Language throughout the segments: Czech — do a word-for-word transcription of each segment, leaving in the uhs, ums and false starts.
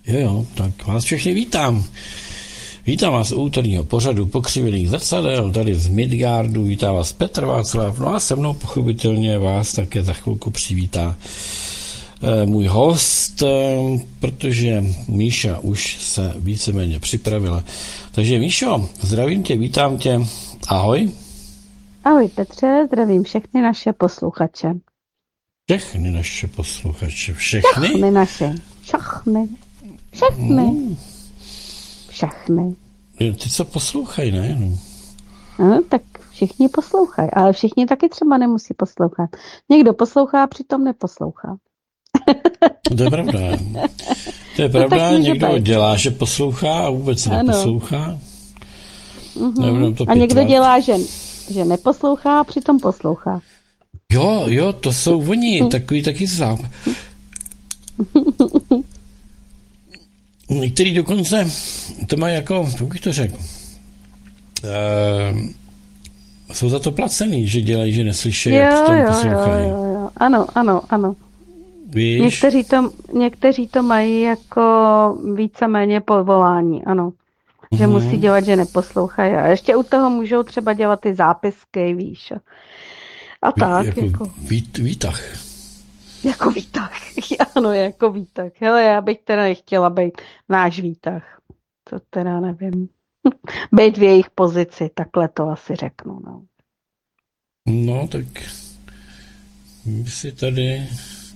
Jo, jo, tak vás všechny vítám. Vítám vás u úterního pořadu Pokřivených zrcadel, tady z Midgardu, vítá vás Petr Václav, no a se mnou pochopitelně vás také za chvilku přivítá eh, můj host, eh, protože Míša už se víceméně připravila. Takže Míšo, zdravím tě, vítám tě, ahoj. Ahoj Petře, zdravím všechny naše posluchače. Všechny naše posluchače, všechny? Všechny naše, všechny, všechny, hmm. všechny. Ty co poslouchají, ne? No. No, tak všichni poslouchají, ale všichni taky třeba nemusí poslouchat. Někdo poslouchá a přitom neposlouchá. To je pravda. To je pravda, no, někdo být. dělá, že poslouchá a vůbec ano. neposlouchá. Mm-hmm. A někdo dělá, že, že neposlouchá a přitom poslouchá. Jo, jo, to jsou oni, takový taky znám. Některý dokonce to mají jako, jak bych to řekl, uh, jsou za to placený, že dělají, že neslyšejí a přitom poslouchají. Jo, jo, jo, ano, ano, ano. Víš? Někteří to, někteří to mají jako víceméně povolání, ano. Že mm-hmm. musí dělat, že neposlouchají. A ještě u toho můžou třeba dělat ty zápisky, víš. A Ví, tak. Jako, jako vít, výtah. Jako výtah. Ano, jako výtah. Hele, já bych teda nechtěla být náš výtah. To teda nevím. Být v jejich pozici, takhle to asi řeknu. No, no tak my si tady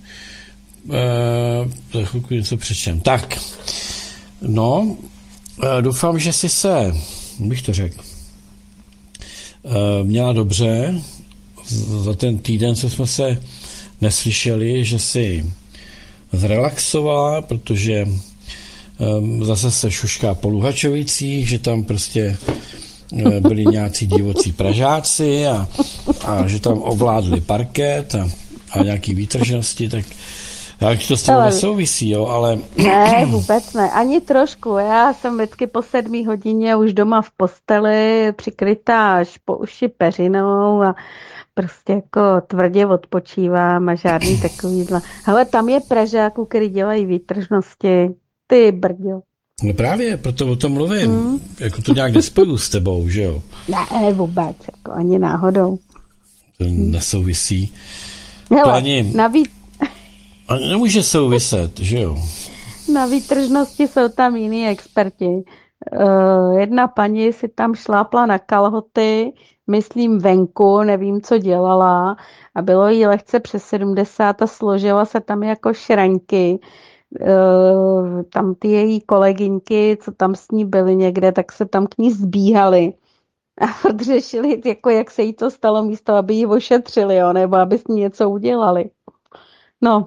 uh, za chvilku něco přečtem. Tak, no, uh, doufám, že jsi se, bych to řekl, uh, měla dobře za ten týden, co jsme se neslyšeli, že jsi zrelaxovala, protože um, zase se šušká po Luhačovicích, že tam prostě uh, byli nějací divocí Pražáci a, a že tam ovládli parket a, a nějaký výtržnosti, tak jak to s tím nesouvisí, jo, ale... Ne, vůbec ne, ani trošku. Já jsem vždycky po sedmý hodině už doma v posteli, přikrytá až po uši peřinou a prostě jako tvrdě odpočívám a žádný takovýhle. Hele, tam je Pražáků, který dělají výtržnosti. Ty brďo. No právě, proto o tom mluvím. Hmm. Jako to nějak nespoju s tebou, že jo? Ne, vůbec, jako ani náhodou. To nesouvisí. Hele, Pani... navíc... A nemůže souviset, že jo? Na výtržnosti jsou tam jiní experti. Uh, jedna paní si tam šlápla na kalhoty, myslím venku, nevím, co dělala a bylo jí lehce přes sedmdesát a složila se tam jako šraňky. Uh, tam ty její kolegyňky, co tam s ní byly někde, tak se tam k ní zbíhaly a řešili, jako jak se jí to stalo místo, aby ji ošetřili, jo, nebo aby s ní něco udělali. No,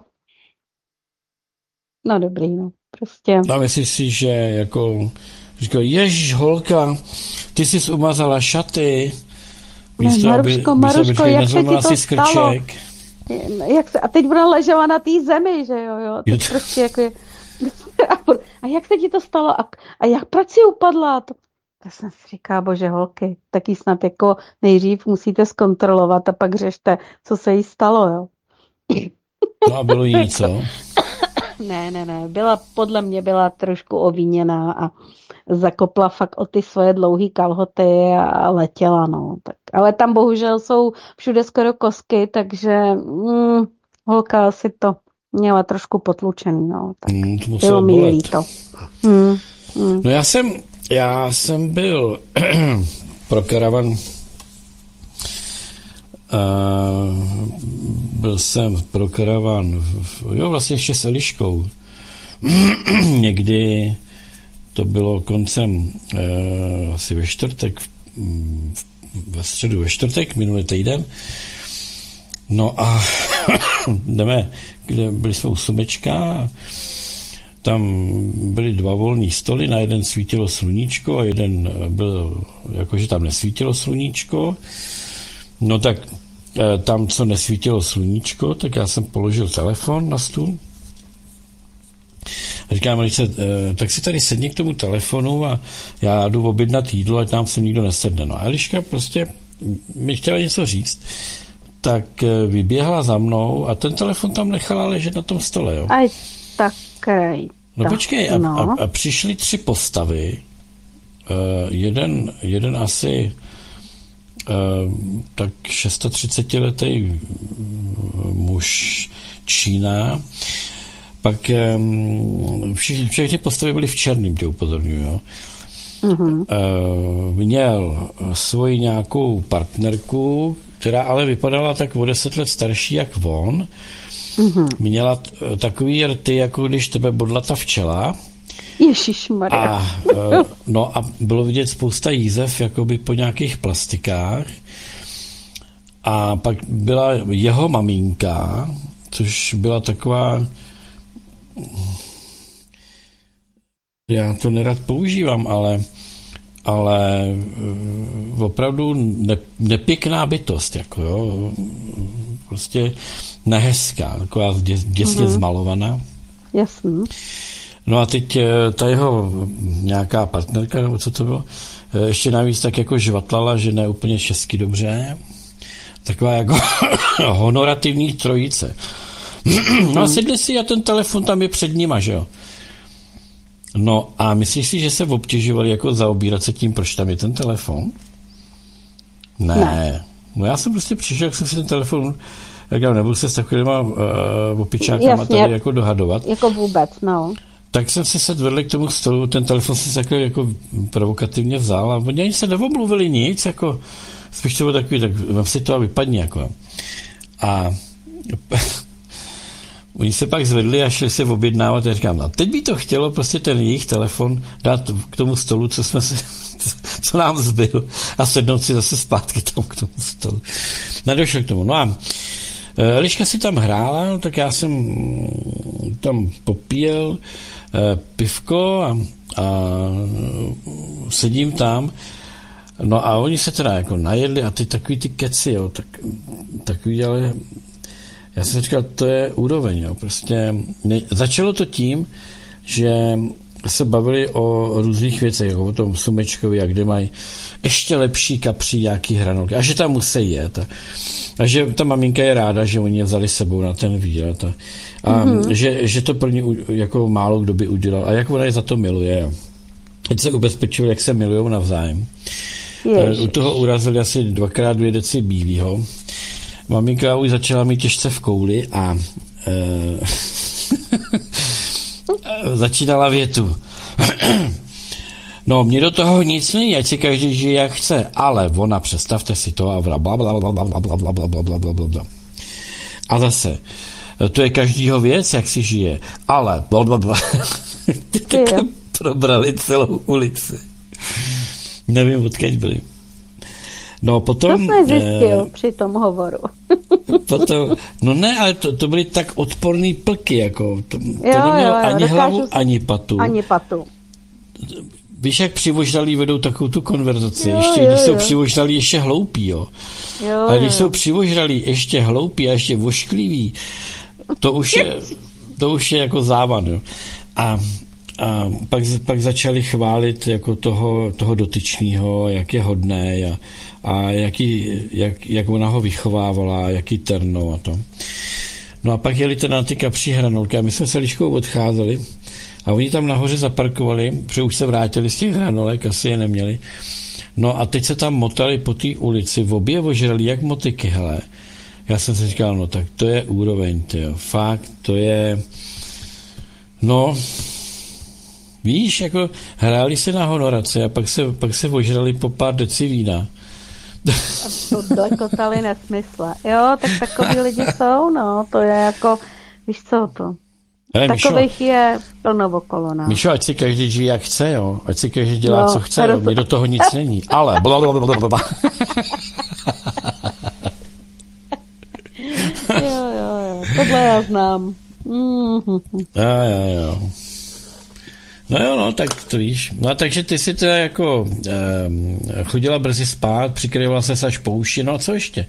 no dobrý, no, prostě. A myslíš si, že jako, říkal, ježiš, holka, ty jsi umazala šaty, místo, no, Maruško, aby, Maruško, jak se ti to stalo? Jak se, a teď ona ležela na té zemi, že jo, jo, teď prostě jako je, a jak se ti to stalo? A, a jak proč si upadla? To, to jsem si říká, bože holky, taky snad jako nejdřív musíte zkontrolovat a pak řešte, co se jí stalo, jo. No a bylo jí něco? Ne, ne, ne, byla, podle mě byla trošku ovíněná a zakopla fakt o ty svoje dlouhé kalhoty a letěla, no. Tak, ale tam bohužel jsou všude skoro kostky, takže mm, holka si to měla trošku potlučený, no. Tak mm, to bylo mi líto. Mm, mm. No já jsem, já jsem byl pro karavan Uh, byl jsem pro karavan, v, jo, vlastně ještě s Eliškou. Někdy to bylo koncem uh, asi ve čtvrtek, v, ve středu ve čtvrtek, minulý týden. No a jdeme, kde byli jsme u Sumečka, tam byly dva volný stoly, na jeden svítilo sluníčko a jeden byl, jakože tam nesvítilo sluníčko. No tak tam, co nesvítilo sluníčko, tak já jsem položil telefon na stůl. A říkám, Elice, tak si tady sedni k tomu telefonu a já jdu objednat jídlo, ať nám sem nikdo nesedne. No a Eliška prostě mi chtěla něco říct, tak vyběhla za mnou a ten telefon tam nechala ležet na tom stole, jo. Aj tak kraj. No Tak, počkej, a, no. a, a přišly tři postavy. Uh, jeden, jeden asi uh, tak třicetišestiletý muž Čína. Pak um, všichni, všechny postavy byly v černém, tě upozorňuji, jo. Mhm. Uh, měl svoji nějakou partnerku, která ale vypadala tak o deset let starší jak on. Mhm. Měla t- takový rty, jako když tebe bodla ta včela. Ježišmarja. A, uh, no a bylo vidět spousta jízev jakoby po nějakých plastikách. A pak byla jeho maminka, což byla taková... Já to nerad používám, ale, ale uh, opravdu ne, nepěkná bytost, jako jo, prostě nehezká, taková dě, děsně mm-hmm. zmalovaná. Jasný. No a teď ta jeho nějaká partnerka, nebo co to bylo, ještě navíc tak jako žvatlala, že ne úplně česky dobře, taková jako honorativní trojice. No a sedli si a ten telefon tam je před nima, že jo. No a myslíš si, že se obtěžovali jako zaobírat se tím, proč tam je ten telefon? Ne. ne. No já jsem prostě přišel, jak jsem si ten telefon, jak já nebudu se s takovýma uh, opičákama tady jako dohadovat. Jako vůbec, no. Tak jsem si sedl vedle k tomu stolu, ten telefon si takový jako provokativně vzal a oni ani se neomluvili nic, jako spíš to bylo takový, tak mám si to a vypadni, jako. A oni se pak zvedli a šli se objednávat a říkám, no teď by to chtělo prostě ten jejich telefon dát k tomu stolu, co jsme si, co nám zbyl a sednout si zase zpátky tam k tomu stolu. Nedošel k tomu. No a Eliška si tam hrála, no, tak já jsem tam popíjel eh, pivko a, a sedím tam. No a oni se teda jako najedli a ty takový ty keci, jo, tak, takový, ale já jsem říkal, to je úroveň, jo, prostě ne, začalo to tím, že se bavili o různých věcech, jako o tom Sumečkovi, a kde mají ještě lepší kapří, nějaký hranolky, a že tam musí jet. A, a že ta maminka je ráda, že oni je vzali sebou na ten výlet. A, a mm-hmm. že, že to pro ně jako málo kdo by udělal. A jak ona je za to miluje. Teď se ubezpečil, jak se milujou navzájem. Ježiš. U toho urazili asi dvakrát dvě deci bílýho. Maminka už začala mít těžce v kouli a e, začínala větu. No, mně do toho nic není, ať si každý žije jak chce, ale ona, představte si to a bla bla bla bla bla bla bla bla bla bla bla bla bla. A zase, to je každýho věc, jak si žije, ale bla bla bla. Probrali celou ulici. Nevím, odkud byli. No potom... To jsme zjistil eh, při tom hovoru. potom, no ne, ale to, to byly tak odporný plky, jako to, to jo, nemělo jo, jo, ani hlavu, si... ani patu. Ani patu. Víš, jak přivoždalí vedou takovou tu konverzaci. Jo, ještě, jo, když jo. jsou přivoždalí, ještě hloupí, jo. jo ale když jo. jsou přivoždalí, ještě hloupí a ještě vošklivý, to už je, to už je jako závan, jo. A A pak, pak začali chválit jako toho, toho dotyčného, jak je hodný a, a jaký, jak, jak ona ho vychovávala, jaký terno a to. No a pak jeli teda na ty kapří hranolky a my jsme se Liškou odcházeli a oni tam nahoře zaparkovali, protože už se vrátili z těch hranolek, asi je neměli. No a teď se tam motali po té ulici, v obě ožrali jak motyky, hele. Já jsem si říkal, no tak to je úroveň, tyjo. Fakt, to je, no... Víš, jako hráli se na honorace a pak se, pak se ožrali po pár deci vína. A to dokotali nesmysle. Jo, tak takový lidi jsou, no, to je jako, víš co to, Hele, takových Mišo, je plno okolo, no. Mišo, ať si každý žije jak chce, jo, ať si každý dělá, no, co chce, jo, mně do toho nic není, ale blablabla. Jo, jo, jo, tohle já znám. Mm-hmm. Jo, jo, jo. No jo, no, tak to víš. No a takže ty si teda jako eh, chodila brzy spát, přikryvala se až po uši, no a co ještě?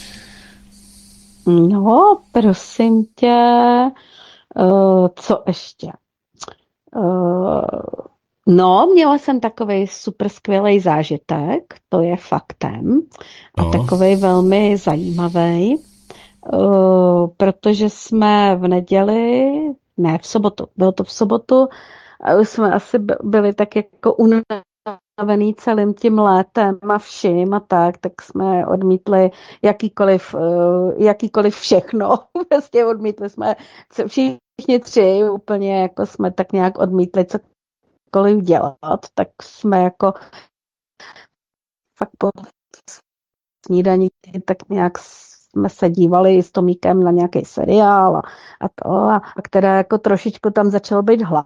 No, prosím tě, uh, co ještě? Uh, no, měla jsem takovej super skvělý zážitek, to je faktem, a no. takovej velmi zajímavý, uh, protože jsme v neděli ne, v sobotu, bylo to v sobotu a už jsme asi byli tak jako unavený celým tím létem a vším a tak, tak jsme odmítli jakýkoliv, jakýkoliv všechno, vlastně odmítli jsme všichni tři, úplně jako jsme tak nějak odmítli cokoliv dělat, tak jsme jako fakt po snídani tak nějak jsme se dívali s Tomíkem na nějaký seriál a, a to, a, a které jako trošičku tam začalo být hlad.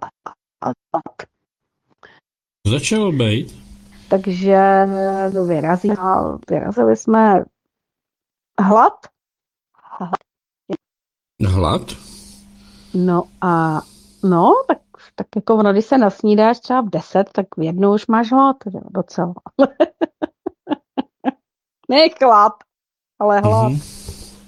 Začalo být? Takže vyrazili, vyrazili jsme hlad. Hlad? No a no, tak, tak jako ono, když se nasnídáš třeba v deset, tak v jednu už máš hlad, docela. Ne chlap, ale hlad. Mm-hmm.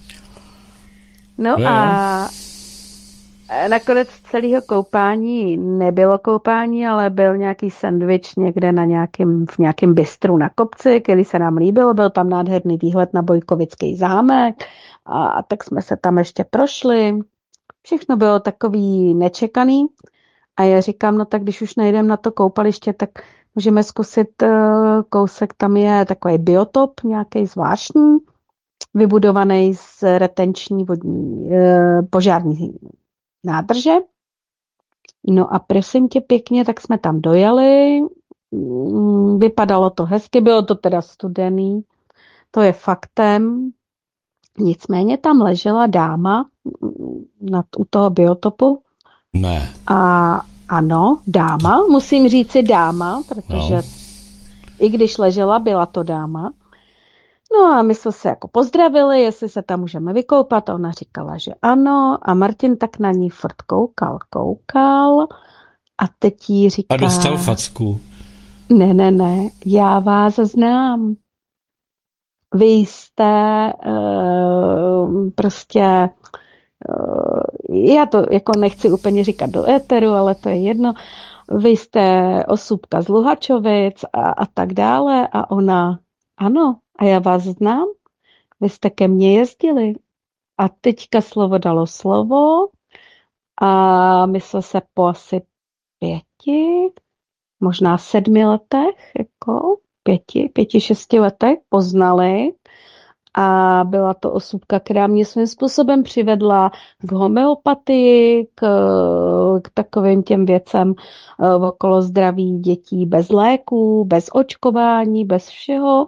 No je, a nakonec celého koupání nebylo koupání, ale byl nějaký sendvič někde na nějakým, v nějakém bistru na kopci, který se nám líbil. Byl tam nádherný výhled na Bojkovický zámek a, a tak jsme se tam ještě prošli. Všechno bylo takový nečekaný a já říkám, no tak když už nejdem na to koupaliště, tak můžeme zkusit uh, kousek, tam je takový biotop, nějaký zvláštní, vybudovaný z retenční vodní uh, požární nádrže. No a prosím tě pěkně, tak jsme tam dojeli, vypadalo to hezky, bylo to teda studený, to je faktem, nicméně tam ležela dáma nad, u toho biotopu. Ne. A ano, dáma, musím říci dáma, protože no. I když ležela, byla to dáma. No a my jsme se jako pozdravili, jestli se tam můžeme vykoupat a ona říkala, že ano a Martin tak na ní furt koukal, koukal a teď jí říká... A dostal facku. Ne, ne, ne, já vás znám. Vy jste uh, prostě... Uh, já to jako nechci úplně říkat do éteru, ale to je jedno. Vy jste osůbka z Luhačovic a, a tak dále a ona, ano, a já vás znám, vy jste ke mně jezdili. A teďka slovo dalo slovo a my jsme se po asi pěti, možná sedmi letech, jako pěti, pěti, šesti letech poznali. A byla to osůbka, která mě svým způsobem přivedla k homeopatii, k, k takovým těm věcem uh, okolo zdraví dětí bez léků, bez očkování, bez všeho.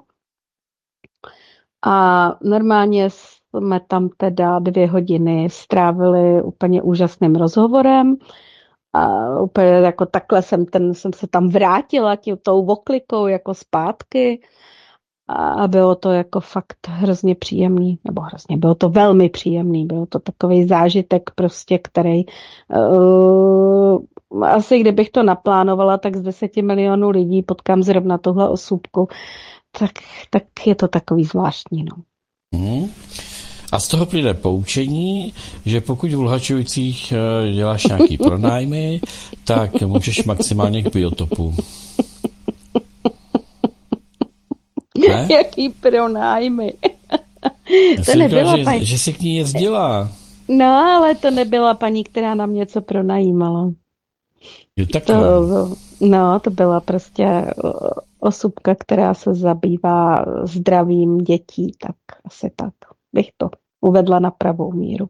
A normálně jsme tam teda dvě hodiny strávili úplně úžasným rozhovorem. A úplně jako takhle jsem, ten, jsem se tam vrátila tím, tou oklikou jako zpátky. A bylo to jako fakt hrozně příjemný, nebo hrozně, bylo to velmi příjemný, bylo to takový zážitek prostě, který uh, asi kdybych to naplánovala, tak z deseti milionů lidí potkám zrovna tuhle osůbku, tak, tak je to takový zvláštní, no. Hmm. A z toho přijde poučení, že pokud v Luhačovicích děláš nějaký pronájmy, tak můžeš maximálně k biotopu. Ne? Jaký pronájmy. To nebyla že, paní... že si k ní jezdila. No, ale to nebyla paní, která nám něco pronajímala. Jo, tak to, no, to byla prostě osůbka, která se zabývá zdravím dětí, tak asi tak bych to uvedla na pravou míru.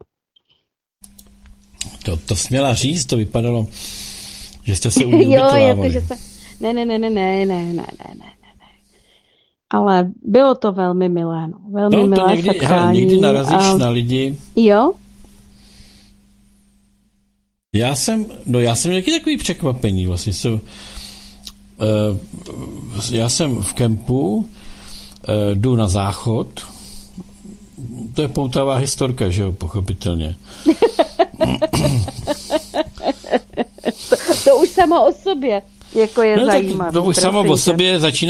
To, to směla říct, to vypadalo, že jste se u ní Jo, jako, že se... Ne, ne, ne, ne, ne, ne, ne, ne, ne. Ale bylo to velmi milé, no. Velmi no, milé někdy, setkání. Někdy narazíš a... na lidi. Jo? Já jsem, no já jsem nějaký takový překvapení, vlastně jsem, uh, já jsem v kempu, uh, jdu na záchod, to je poutavá historka, že jo, pochopitelně. to, to už samo o sobě, jako je no, zajímavé. To už samo o sobě začíná